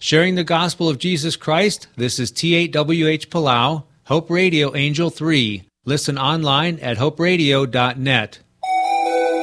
Sharing the gospel of Jesus Christ, this is T8WH Palau, Hope Radio Angel 3. Listen online at hoperadio.net.